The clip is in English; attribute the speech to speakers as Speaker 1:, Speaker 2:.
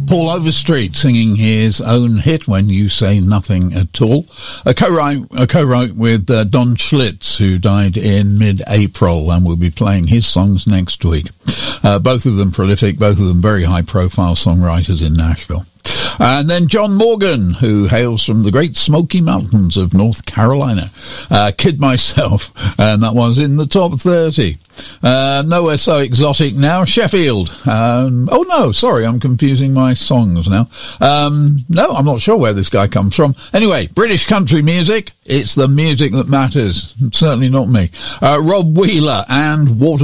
Speaker 1: Paul Overstreet singing his own hit, When You Say Nothing at All. A co-wrote with Don Schlitz, who died in mid-April, and we'll be playing his songs next week. Both of them prolific, both of them very high-profile songwriters in Nashville. And then John Morgan, who hails from the Great Smoky Mountains of North Carolina. Kid Myself, and that was in the top 30. Nowhere So Exotic now, Sheffield. Oh no, sorry, I'm confusing my songs now. No, I'm not sure where this guy comes from. Anyway, British country music, it's the music that matters. Certainly not me. Rob Wheeler and Water